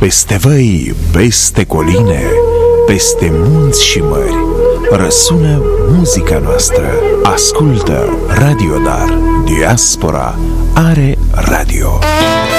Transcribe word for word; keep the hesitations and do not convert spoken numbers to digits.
Peste văi, peste coline, peste munți și mări, răsună muzica noastră. Ascultă Radio Dar. Diaspora are radio.